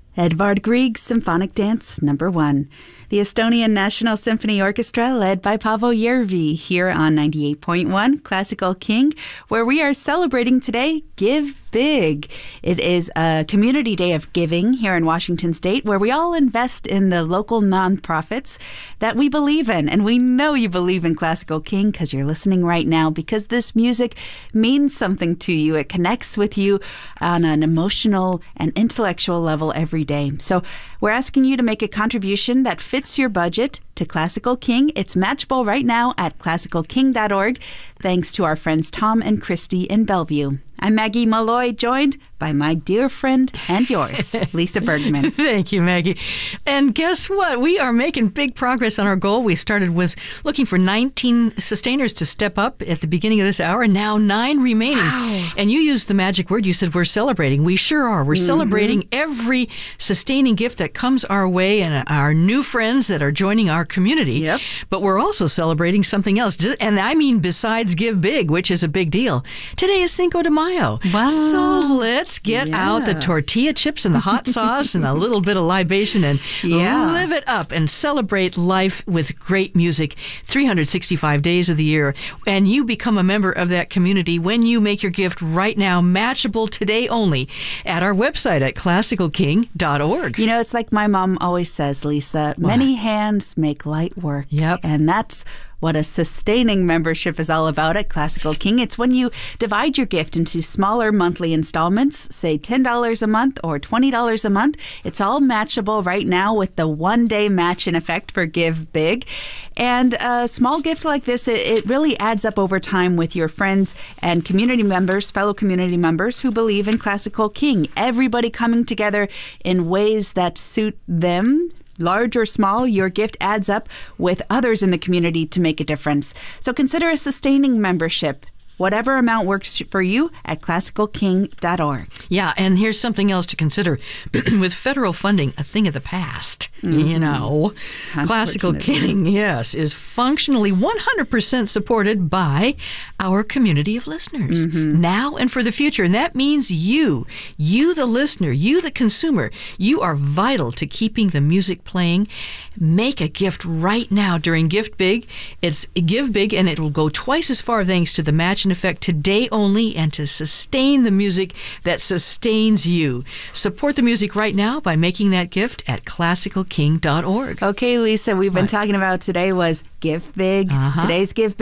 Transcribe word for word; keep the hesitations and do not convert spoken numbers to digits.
Edvard Grieg's Symphonic Dance Number One. The Estonian National Symphony Orchestra, led by Paavo Järvi, here on ninety-eight point one Classical King, where we are celebrating today Give Big. It is a community day of giving here in Washington State, where we all invest in the local nonprofits that we believe in. And we know you believe in Classical King because you're listening right now, because this music means something to you. It connects with you on an emotional and intellectual level every day. So we're asking you to make a contribution that fits your budget to Classical King. It's matchable right now at classical king dot org, thanks to our friends Tom and Christy in Bellevue. I'm Maggie Malloy, joined by my dear friend and yours, Lisa Bergman. Thank you, Maggie. And guess what? We are making big progress on our goal. We started with looking for nineteen sustainers to step up at the beginning of this hour, and now nine remaining. Wow. And you used the magic word. You said we're celebrating. We sure are. We're mm-hmm. celebrating every sustaining gift that comes our way and our new friends that are joining our community. Yep. But we're also celebrating something else. And I mean besides Give Big, which is a big deal. Today is Cinco de Mayo. Wow. So let's get yeah. out the tortilla chips and the hot sauce and a little bit of libation and yeah. live it up and celebrate life with great music three hundred sixty-five days of the year. And you become a member of that community when you make your gift right now, matchable today only, at our website at classical king dot org. You know, it's like my mom always says, Lisa, What? many hands make light work. Yep. And that's what a sustaining membership is all about at Classical King. It's when you divide your gift into smaller monthly installments, say ten dollars a month or twenty dollars a month. It's all matchable right now with the one-day match in effect for Give Big. And a small gift like this, it, it really adds up over time with your friends and community members, fellow community members who believe in Classical King. Everybody coming together in ways that suit them. Large or small, your gift adds up with others in the community to make a difference. So consider a sustaining membership. Whatever amount works for you at classical king dot org. Yeah, and here's something else to consider. With federal funding, a thing of the past, mm-hmm. you know. Classical King, yes, is functionally one hundred percent supported by our community of listeners, mm-hmm. now and for the future. And that means you, you the listener, you the consumer, you are vital to keeping the music playing. Make a gift right now during Gift Big. It's Give Big, and it will go twice as far thanks to the match in effect today only, and to sustain the music that sustains you. Support the music right now by making that gift at classical king dot org. Okay, Lisa, we've been What? talking about today was Give Big. Uh-huh. Today's Give Big.